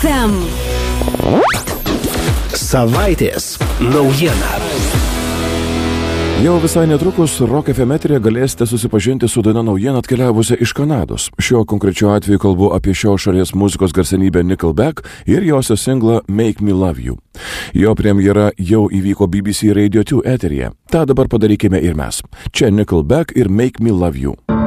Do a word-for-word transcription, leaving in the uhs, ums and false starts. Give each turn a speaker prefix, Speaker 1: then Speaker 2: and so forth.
Speaker 1: ef em.
Speaker 2: Savaitės naujiena.
Speaker 3: Jau visai netrukus Rock ef em eteryje galėsite susipažinti su daina naujiena atkeliavusia iš Kanados. Šiuo konkrečiu atveju kalbu apie šios šalies muzikos garsenybę Nickelback ir josios singlą Make Me Love You. Jo premjera jau įvyko B B C Radio du eteryje. Ta dabar padarykime ir mes. Čia Nickelback ir Make Me Love You.